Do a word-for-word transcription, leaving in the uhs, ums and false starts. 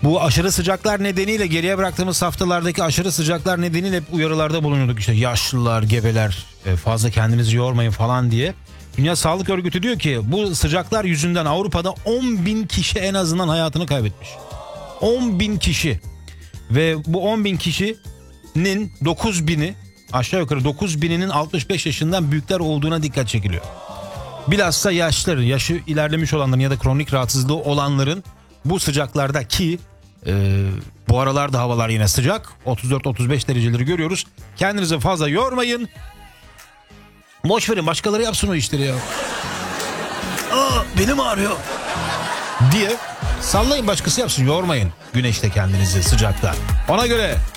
Bu aşırı sıcaklar nedeniyle, geriye bıraktığımız haftalardaki aşırı sıcaklar nedeniyle hep uyarılarda bulunuyorduk. İşte yaşlılar, gebeler, fazla kendinizi yormayın falan diye. Dünya Sağlık Örgütü diyor ki bu sıcaklar yüzünden Avrupa'da on bin kişi en azından hayatını kaybetmiş. on bin kişi. Ve bu on bin kişinin dokuz bini, aşağı yukarı dokuz bininin altmış beş yaşından büyükler olduğuna dikkat çekiliyor. Bilhassa yaşlıların, yaşı ilerlemiş olanların ya da kronik rahatsızlığı olanların bu sıcaklarda, ki e, bu aralarda havalar yine sıcak, otuz dört otuz beş dereceleri görüyoruz. Kendinizi fazla yormayın. Boş verin, başkaları yapsın o işleri ya. Aa, benim ağrıyor diye sallayın, başkası yapsın, yormayın güneşte kendinizi, sıcakta. Ona göre